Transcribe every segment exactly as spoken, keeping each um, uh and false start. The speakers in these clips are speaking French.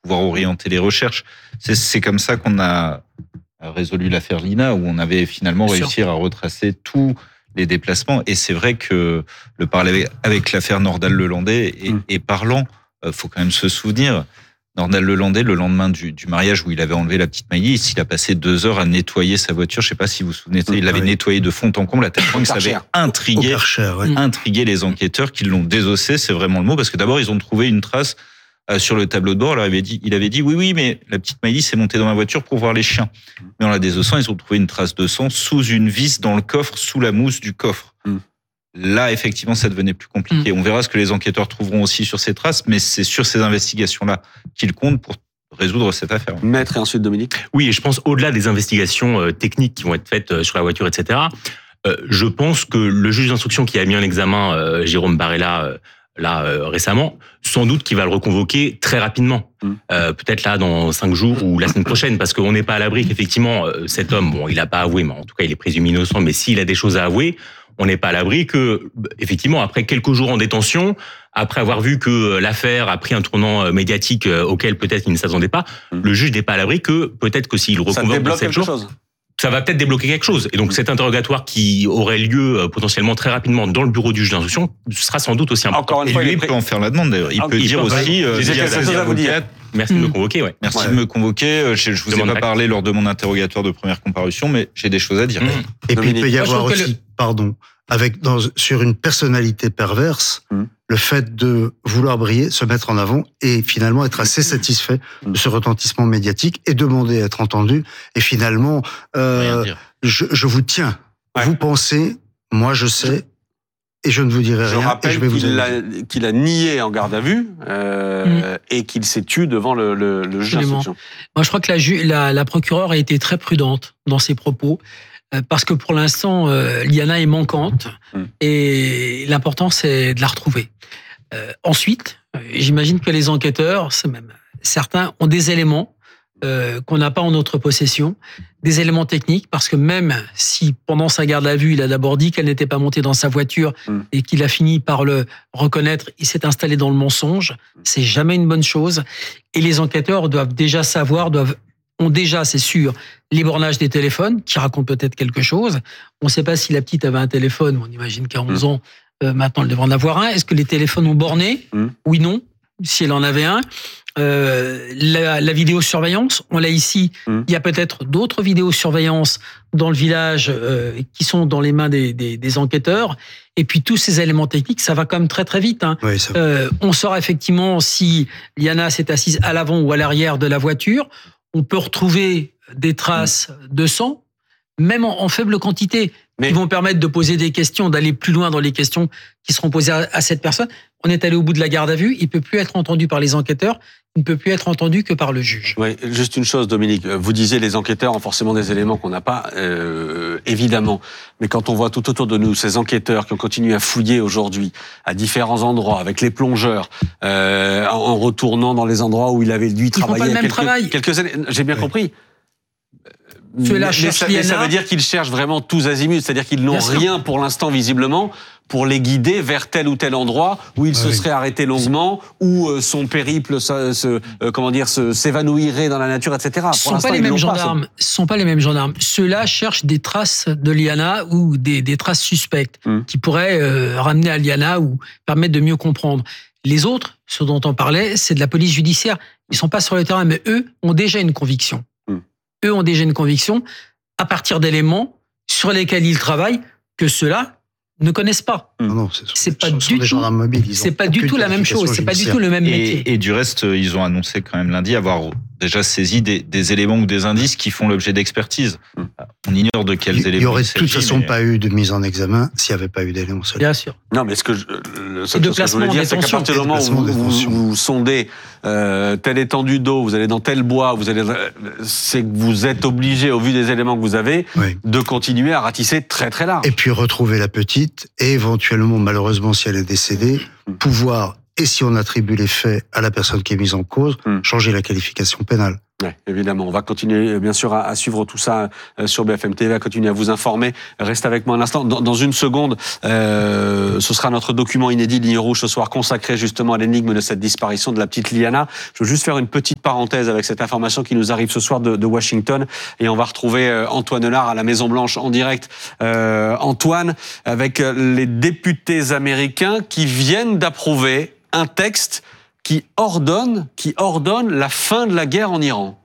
pouvoir orienter les recherches. C'est, c'est comme ça qu'on a résolu l'affaire Lina, où on avait finalement Bien réussi sûr. à retracer tous les déplacements. Et c'est vrai que le parallèle avec l'affaire Nordal-Lelandais est, mmh. est parlant. Il faut quand même se souvenir, Nordal-Lelandais, le lendemain du, du mariage où il avait enlevé la petite Maïlis, il a passé deux heures à nettoyer sa voiture. Je ne sais pas si vous vous souvenez, il l'avait oui. nettoyé de fond en comble à tel point que ça avait intrigué, Karcher, ouais. intrigué les enquêteurs qui l'ont désossé, c'est vraiment le mot, parce que d'abord ils ont trouvé une trace euh, sur le tableau de bord. Alors, il avait dit, il avait dit oui, oui, mais la petite Maïlis est montée dans ma voiture pour voir les chiens. Mais en la désossant, ils ont trouvé une trace de sang sous une vis dans le coffre, sous la mousse du coffre. Mm. Là, effectivement, ça devenait plus compliqué. Mm. On verra ce que les enquêteurs trouveront aussi sur ces traces, mais c'est sur ces investigations-là qu'ils comptent pour résoudre cette affaire. Maître et ensuite Dominique. Oui, et je pense au-delà des investigations euh, techniques qui vont être faites euh, sur la voiture, et cetera, euh, je pense que le juge d'instruction qui a mis en examen euh, Jérôme Barella euh, là euh, récemment, sans doute qu'il va le reconvoquer très rapidement, mmh. euh, peut-être là dans cinq jours ou la semaine prochaine, parce qu'on n'est pas à l'abri qu'effectivement euh, cet homme, bon, il n'a pas avoué, mais en tout cas il est présumé innocent, mais s'il a des choses à avouer, on n'est pas à l'abri que, effectivement, après quelques jours en détention, après avoir vu que l'affaire a pris un tournant médiatique auquel peut-être il ne s'attendait pas, mmh. le juge n'est pas à l'abri que peut-être que s'il le reconvoque dans sept jours, chose. ça va peut-être débloquer quelque chose. Et donc, cet interrogatoire qui aurait lieu euh, potentiellement très rapidement dans le bureau du juge d'instruction sera sans doute aussi important. Encore une fois, et lui, il peut en faire la demande d'ailleurs. Il ah, peut il dire peut aussi, euh, j'ai quelque chose à vous dire. Merci mmh. de me convoquer. Ouais. Merci ouais. de me convoquer. Je, je vous Demande ai pas parlé lors de mon interrogatoire de première comparution, mais j'ai des choses à dire. Mmh. Et Dominique. Puis, il peut y avoir aussi, le... pardon, avec, dans, sur une personnalité perverse, mmh. le fait de vouloir briller, se mettre en avant et finalement être assez satisfait mmh. de ce retentissement médiatique et demander à être entendu. Et finalement, euh, je, je vous tiens. Ouais. Vous pensez, moi je sais, et je ne vous dirai je rien. Rappelle et je vais qu'il vous a, qu'il a nié en garde à vue euh, mmh. et qu'il s'est tué devant le, le, le juge d'instruction. Moi, je crois que la, ju- la, la procureure a été très prudente dans ses propos. Parce que pour l'instant, euh, Liana est manquante mmh. et l'important, c'est de la retrouver. Euh, ensuite, j'imagine que les enquêteurs, c'est même, certains ont des éléments euh, qu'on n'a pas en notre possession, des éléments techniques, parce que même si pendant sa garde à vue, il a d'abord dit qu'elle n'était pas montée dans sa voiture mmh. et qu'il a fini par le reconnaître, il s'est installé dans le mensonge, c'est jamais une bonne chose. Et les enquêteurs doivent déjà savoir, doivent ont déjà, c'est sûr, les bornages des téléphones, qui racontent peut-être quelque chose. On ne sait pas si la petite avait un téléphone, on imagine qu'à onze mmh. ans, euh, maintenant elle devrait en avoir un. Est-ce que les téléphones ont borné ? mmh. Oui, non, si elle en avait un. Euh, la, la vidéosurveillance, on l'a ici. Mmh. Il y a peut-être d'autres vidéosurveillances dans le village euh, qui sont dans les mains des, des, des enquêteurs. Et puis tous ces éléments techniques, ça va quand même très très vite. Hein. Oui, ça va. Euh, on saura effectivement si Liana s'est assise à l'avant ou à l'arrière de la voiture. On peut retrouver des traces de sang, même en, en faible quantité, mais... qui vont permettre de poser des questions, d'aller plus loin dans les questions qui seront posées à, à cette personne. On est allé au bout de la garde à vue, il ne peut plus être entendu par les enquêteurs, il ne peut plus être entendu que par le juge. Oui, juste une chose, Dominique. Vous disiez les enquêteurs ont forcément des éléments qu'on n'a pas, euh, évidemment. Mais quand on voit tout autour de nous ces enquêteurs qui ont continué à fouiller aujourd'hui à différents endroits, avec les plongeurs, euh, en retournant dans les endroits où il avait lui travaillé. Ils font pas le même quelques, travail. quelques années. J'ai bien oui. compris. Mais, mais, ça, mais ça veut dire qu'ils cherchent vraiment tous azimuts, c'est-à-dire qu'ils n'ont rien pour l'instant visiblement pour les guider vers tel ou tel endroit où il ah se oui. serait arrêté longuement, où euh, son périple se, se, euh, comment dire, se, s'évanouirait dans la nature, et cetera. Ce ne sont pas les mêmes gendarmes. Pas, ce sont pas les mêmes gendarmes. Ceux-là cherchent des traces de Liana ou des, des traces suspectes hum. qui pourraient euh, ramener à Liana ou permettre de mieux comprendre. Les autres, ceux dont on parlait, c'est de la police judiciaire. Ils sont pas sur le terrain, mais eux ont déjà une conviction. Hum. Eux ont déjà une conviction à partir d'éléments sur lesquels ils travaillent que ceux-là ne connaissent pas. Non, non, c'est, c'est pas du tout. Mobiles, c'est pas du tout la même chose. C'est pas du tout le même métier. Et, et du reste, ils ont annoncé quand même lundi avoir déjà saisi des, des éléments ou des indices qui font l'objet d'expertise. Mmh. On ignore de quels il, éléments. Il y aurait de toute façon mais... pas eu de mise en examen s'il n'y avait pas eu d'éléments solides. Bien sûr. Non, mais ce que je, le seul chose que je voulais dire, c'est qu'à partir du moment où vous, vous, vous sondez euh, telle étendue d'eau, vous allez dans tel bois, vous allez, c'est que vous êtes obligé, au vu des éléments que vous avez, oui. de continuer à ratisser très très large. Et puis retrouver la petite et éventuellement, malheureusement, si elle est décédée, mmh. pouvoir, et si on attribue les faits à la personne qui est mise en cause, mmh. changer la qualification pénale. Ouais, évidemment. On va continuer, bien sûr, à, à suivre tout ça euh, sur B F M T V, à continuer à vous informer. Restez avec moi un instant. Dans, dans une seconde, euh, ce sera notre document inédit Ligne Rouge ce soir, consacré justement à l'énigme de cette disparition de la petite Liana. Je veux juste faire une petite parenthèse avec cette information qui nous arrive ce soir de, de Washington. Et on va retrouver euh, Antoine Lard à la Maison-Blanche en direct. Euh, Antoine, avec les députés américains qui viennent d'approuver un texte qui ordonne, qui ordonne la fin de la guerre en Iran.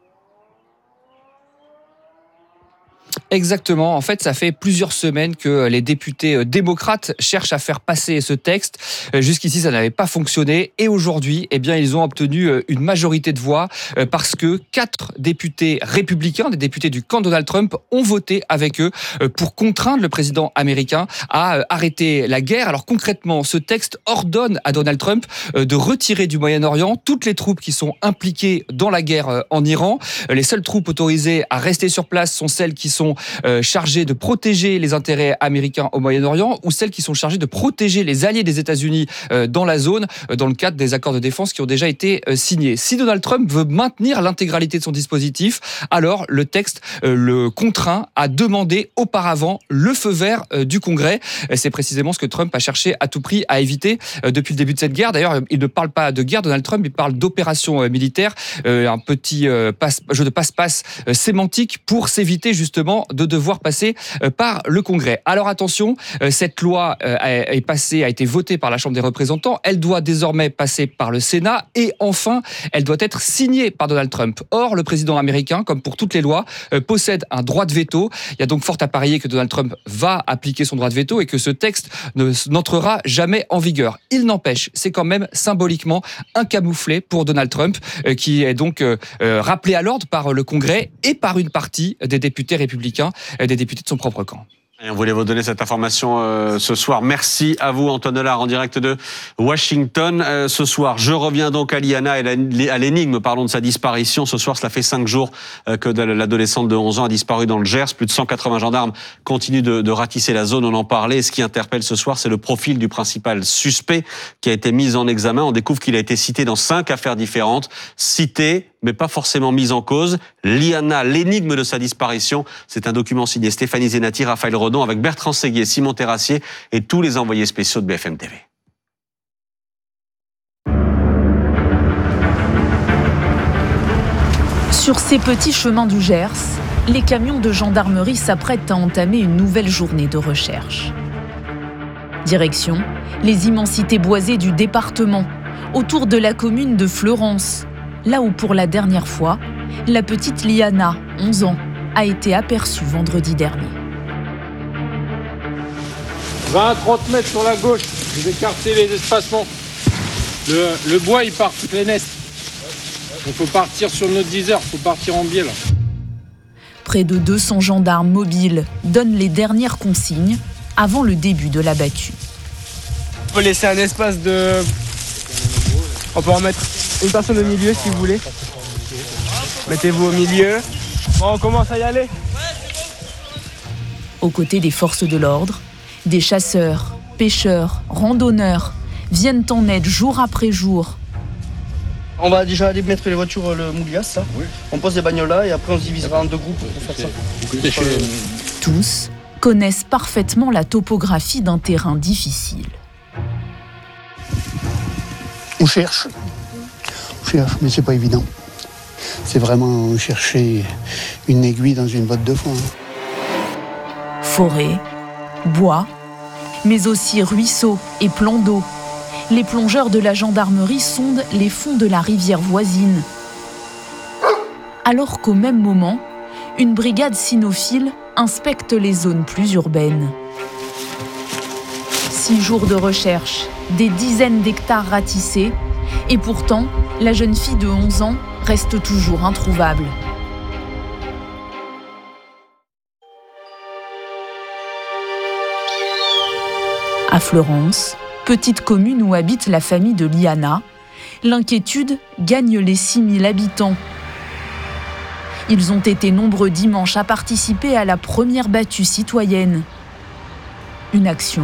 Exactement. En fait, ça fait plusieurs semaines que les députés démocrates cherchent à faire passer ce texte. Jusqu'ici, ça n'avait pas fonctionné. Et aujourd'hui, eh bien, ils ont obtenu une majorité de voix parce que quatre députés républicains, des députés du camp Donald Trump, ont voté avec eux pour contraindre le président américain à arrêter la guerre. Alors concrètement, ce texte ordonne à Donald Trump de retirer du Moyen-Orient toutes les troupes qui sont impliquées dans la guerre en Iran. Les seules troupes autorisées à rester sur place sont celles qui sont Euh, chargées de protéger les intérêts américains au Moyen-Orient ou celles qui sont chargées de protéger les alliés des États-Unis euh, dans la zone, euh, dans le cadre des accords de défense qui ont déjà été euh, signés. Si Donald Trump veut maintenir l'intégralité de son dispositif, alors le texte euh, le contraint à demander auparavant le feu vert euh, du Congrès. C'est précisément ce que Trump a cherché à tout prix à éviter euh, depuis le début de cette guerre. D'ailleurs, il ne parle pas de guerre, Donald Trump, il parle d'opération euh, militaire, euh, un petit euh, passe, jeu de passe-passe euh, sémantique pour s'éviter justement de devoir passer par le Congrès. Alors attention, cette loi est passée, a été votée par la Chambre des représentants, elle doit désormais passer par le Sénat et enfin, elle doit être signée par Donald Trump. Or, le président américain, comme pour toutes les lois, possède un droit de veto. Il y a donc fort à parier que Donald Trump va appliquer son droit de veto et que ce texte ne, n'entrera jamais en vigueur. Il n'empêche, c'est quand même symboliquement un camouflet pour Donald Trump qui est donc rappelé à l'ordre par le Congrès et par une partie des députés républicains, des députés de son propre camp. Et on voulait vous donner cette information euh, ce soir. Merci à vous, Antoine Lard, en direct de Washington. Euh, ce soir, je reviens donc à Liana et à l'énigme, parlons de sa disparition. Ce soir, cela fait cinq jours euh, que l'adolescente de onze ans a disparu dans le Gers. Plus de cent quatre-vingts gendarmes continuent de, de ratisser la zone, on en parlait. Et ce qui interpelle ce soir, c'est le profil du principal suspect qui a été mis en examen. On découvre qu'il a été cité dans cinq affaires différentes. Cité, mais pas forcément mise en cause. Liana, l'énigme de sa disparition. C'est un document signé Stéphanie Zenati, Raphaël Redon, avec Bertrand Séguier, Simon Terrassier et tous les envoyés spéciaux de B F M T V. Sur ces petits chemins du Gers, les camions de gendarmerie s'apprêtent à entamer une nouvelle journée de recherche. Direction, les immensités boisées du département, autour de la commune de Fleurance, là où pour la dernière fois, la petite Liana, onze ans, a été aperçue vendredi dernier. vingt à trente mètres sur la gauche, vous écartez les espacements. Le, le bois, il part toutes les nestes. Il faut partir sur notre dix heures, il faut partir en biais là. Près de deux cents gendarmes mobiles donnent les dernières consignes avant le début de la battue. On peut laisser un espace de... On peut en mettre une personne au milieu si vous voulez. Mettez-vous au milieu. Bon, on commence à y aller. Aux côtés des forces de l'ordre, des chasseurs, pêcheurs, randonneurs viennent en aide jour après jour. On va déjà aller mettre les voitures, le Moulias, ça. Oui. On pose des bagnoles là et après on se divisera en deux groupes pour faire ça. Tous connaissent parfaitement la topographie d'un terrain difficile. On cherche. On cherche, mais c'est pas évident. C'est vraiment chercher une aiguille dans une botte de foin. Forêt, bois, mais aussi ruisseaux et plans d'eau. Les plongeurs de la gendarmerie sondent les fonds de la rivière voisine. Alors qu'au même moment, une brigade cynophile inspecte les zones plus urbaines. Six jours de recherche, des dizaines d'hectares ratissés, et pourtant, la jeune fille de onze ans reste toujours introuvable. À Fleurance, petite commune où habite la famille de Liana, l'inquiétude gagne les six mille habitants. Ils ont été nombreux dimanche à participer à la première battue citoyenne. Une action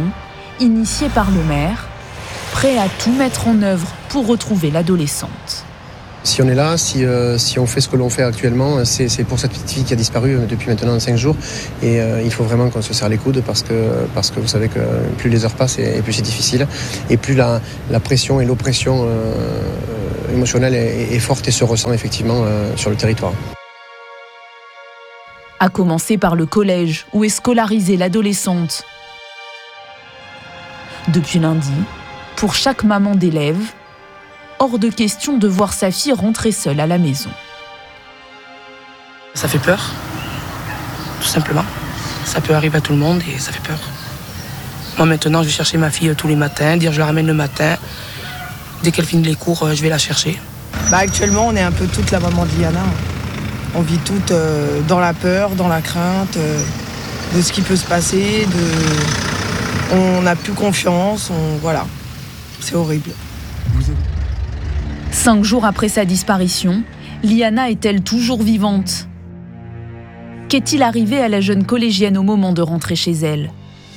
initiée par le maire, prêt à tout mettre en œuvre pour retrouver l'adolescente. Si on est là, si, euh, si on fait ce que l'on fait actuellement, c'est, c'est pour cette petite fille qui a disparu depuis maintenant cinq jours. Et euh, il faut vraiment qu'on se serre les coudes parce que, parce que vous savez que plus les heures passent et, et plus c'est difficile. Et plus la, la pression et l'oppression euh, émotionnelle est, est forte et se ressent effectivement euh, sur le territoire. À commencer par le collège où est scolarisée l'adolescente. Depuis lundi, pour chaque maman d'élève, hors de question de voir sa fille rentrer seule à la maison. Ça fait peur, tout simplement. Ça peut arriver à tout le monde et ça fait peur. Moi maintenant, je vais chercher ma fille tous les matins, dire je la ramène le matin. Dès qu'elle finit les cours, je vais la chercher. Bah actuellement, on est un peu toute la maman de Liana. On vit toutes euh, dans la peur, dans la crainte euh, de ce qui peut se passer. De... On n'a plus confiance, on... voilà. C'est horrible. Cinq jours après sa disparition, Liana est-elle toujours vivante ? Qu'est-il arrivé à la jeune collégienne au moment de rentrer chez elle ?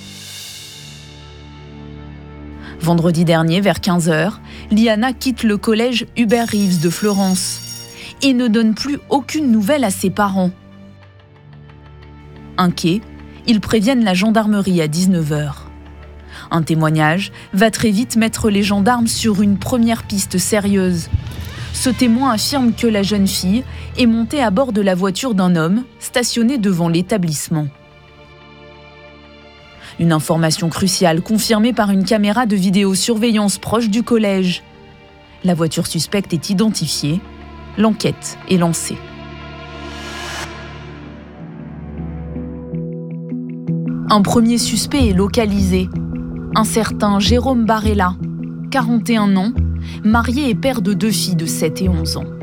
Vendredi dernier, vers quinze heures, Liana quitte le collège Hubert Reeves de Fleurance et ne donne plus aucune nouvelle à ses parents. Inquiets, ils préviennent la gendarmerie à dix-neuf heures. Un témoignage va très vite mettre les gendarmes sur une première piste sérieuse. Ce témoin affirme que la jeune fille est montée à bord de la voiture d'un homme stationné devant l'établissement. Une information cruciale confirmée par une caméra de vidéosurveillance proche du collège. La voiture suspecte est identifiée. L'enquête est lancée. Un premier suspect est localisé. Un certain Jérôme Barella, quarante et un ans, marié et père de deux filles de sept et onze ans.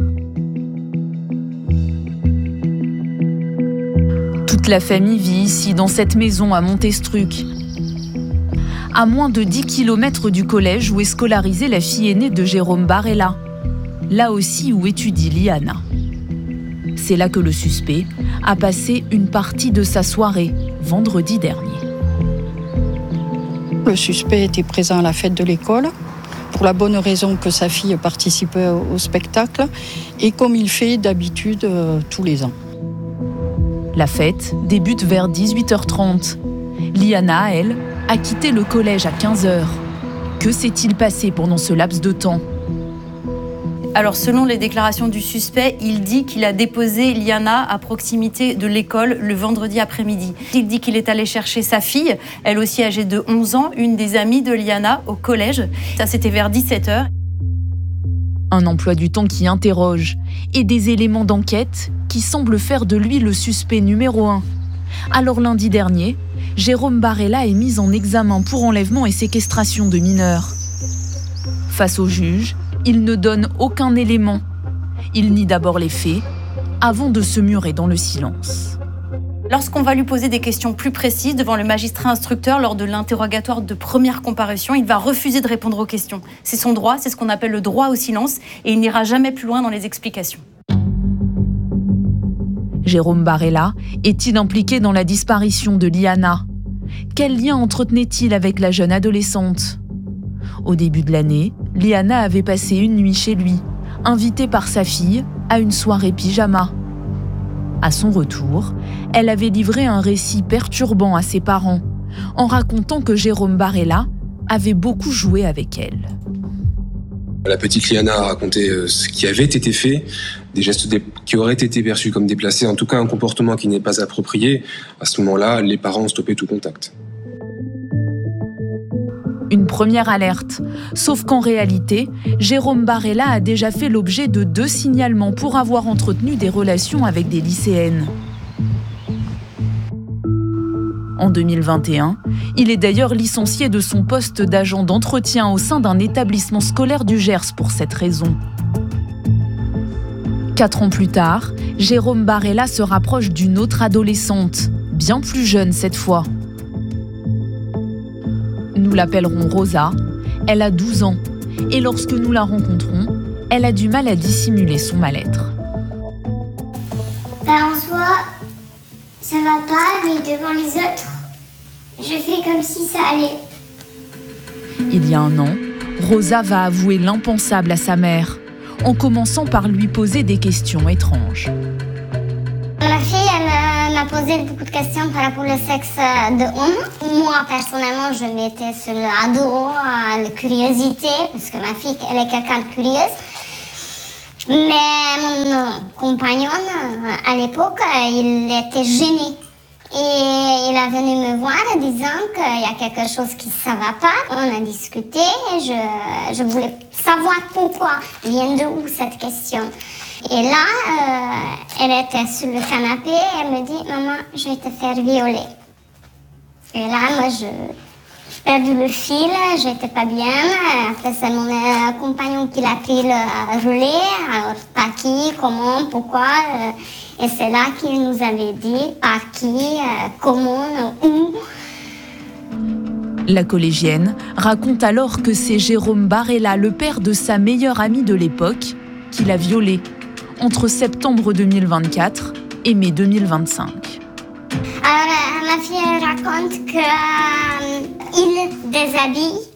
Toute la famille vit ici, dans cette maison à Montestruc. À moins de dix kilomètres du collège où est scolarisée la fille aînée de Jérôme Barella, là aussi où étudie Liana. C'est là que le suspect a passé une partie de sa soirée, vendredi dernier. Le suspect était présent à la fête de l'école, pour la bonne raison que sa fille participait au spectacle, et comme il fait d'habitude euh, tous les ans. La fête débute vers dix-huit heures trente. Liana, elle, a quitté le collège à quinze heures. Que s'est-il passé pendant ce laps de temps ? Alors, selon les déclarations du suspect, il dit qu'il a déposé Liana à proximité de l'école le vendredi après-midi. Il dit qu'il est allé chercher sa fille, elle aussi âgée de onze ans, une des amies de Liana au collège. Ça, c'était vers dix-sept heures. Un emploi du temps qui interroge et des éléments d'enquête qui semblent faire de lui le suspect numéro un. Alors lundi dernier, Jérôme Barella est mis en examen pour enlèvement et séquestration de mineurs. Face au juge, il ne donne aucun élément. Il nie d'abord les faits, avant de se murer dans le silence. Lorsqu'on va lui poser des questions plus précises devant le magistrat instructeur lors de l'interrogatoire de première comparution, il va refuser de répondre aux questions. C'est son droit, c'est ce qu'on appelle le droit au silence, et il n'ira jamais plus loin dans les explications. Jérôme Barella est-il impliqué dans la disparition de Liana ? Quel lien entretenait-il avec la jeune adolescente ? Au début de l'année, Liana avait passé une nuit chez lui, invitée par sa fille à une soirée pyjama. À son retour, elle avait livré un récit perturbant à ses parents, en racontant que Jérôme Barella avait beaucoup joué avec elle. La petite Liana a raconté ce qui avait été fait, des gestes qui auraient été perçus comme déplacés, en tout cas un comportement qui n'est pas approprié. À ce moment-là, les parents ont stoppé tout contact. Une première alerte, sauf qu'en réalité, Jérôme Barella a déjà fait l'objet de deux signalements pour avoir entretenu des relations avec des lycéennes. En deux mille vingt et un, il est d'ailleurs licencié de son poste d'agent d'entretien au sein d'un établissement scolaire du Gers pour cette raison. Quatre ans plus tard, Jérôme Barella se rapproche d'une autre adolescente, bien plus jeune cette fois. Nous l'appellerons Rosa, elle a douze ans, et lorsque nous la rencontrons, elle a du mal à dissimuler son mal-être. Ben, en soi, ça va pas, mais devant les autres, je fais comme si ça allait. Il y a un an, Rosa va avouer l'impensable à sa mère. en commençant par lui poser des questions étranges. Ma fille, elle m'a posé beaucoup de questions par rapport au sexe de homme. Moi, personnellement, je mettais sur le ado, la curiosité, parce que ma fille, elle est quelqu'un de curieuse. Mais mon compagnon, à l'époque, il était gêné. Et il est venu me voir en disant qu'il y a quelque chose qui ne va pas. On a discuté et je, je voulais savoir pourquoi vient de où cette question. Et là, euh, elle était sur le canapé et elle me dit « Maman, je vais te faire violer ». Et là, moi, je... J'ai perdu le fil, j'étais pas bien. Après, c'est mon euh, compagnon qui l'a pris le relais. Alors, par qui, comment, pourquoi. Euh, et c'est là qu'il nous avait dit par qui, euh, comment, où. La collégienne raconte alors que c'est Jérôme Barella, le père de sa meilleure amie de l'époque, qui l'a violée entre septembre deux mille vingt-quatre et mai deux mille vingt-cinq. Alors, ma fille elle raconte qu'il euh, déshabille